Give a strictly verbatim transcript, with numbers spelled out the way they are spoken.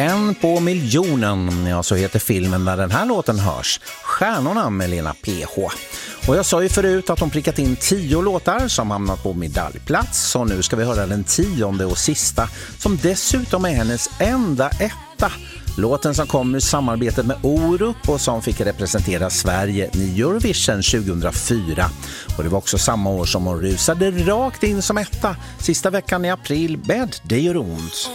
En på miljonen, ja, så heter filmen där den här låten hörs. Stjärnorna med Lena P H. Och jag sa ju förut att de prickat in tio låtar som hamnat på medaljplats. Så nu ska vi höra den tionde och sista, som dessutom är hennes enda etta. Låten som kom ur samarbetet med Orup och som fick representera Sverige i Eurovision tjugohundrafyra. Och det var också samma år som hon rusade rakt in som etta sista veckan i april med Det gör ont.